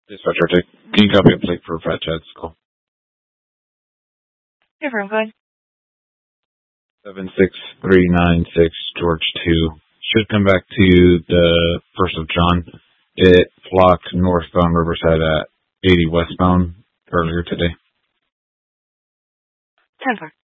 Dispatcher, can you copy a plate for Fat Chad's call? Hey, go ahead. 76396 George 2. Should come back to the 1st of John. It flocked northbound Riverside at 80 westbound earlier today. 10-4.